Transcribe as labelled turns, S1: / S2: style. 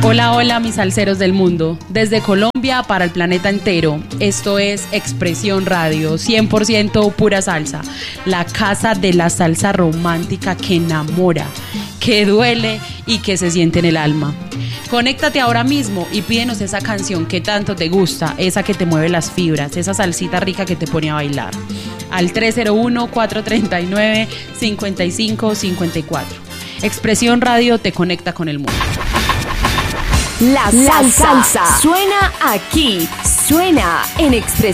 S1: Hola, hola mis salseros del mundo, desde Colombia para el planeta entero. Esto es Expresión Radio, 100% pura salsa, la casa de la salsa romántica que enamora, que duele y que se siente en el alma. Conéctate ahora mismo y pídenos esa canción que tanto te gusta, esa que te mueve las fibras, esa salsita rica que te pone a bailar. Al 301-439-5554. Expresión Radio te conecta con el mundo.
S2: La salsa suena aquí, suena en Expresión.